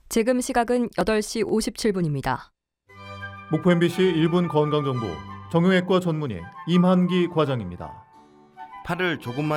지금 시각은 8시 57분입니다. 목포 MBC 1분 건강정보 정형외과 전문의 임한기 과장입니다. 팔을 조금만